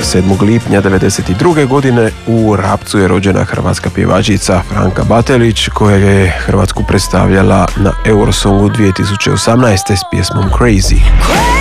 7. lipnja 1992. godine u Rapcu je rođena hrvatska pjevačica Franka Batelić, koja je Hrvatsku predstavljala na Eurosongu 2018. s pjesmom Crazy.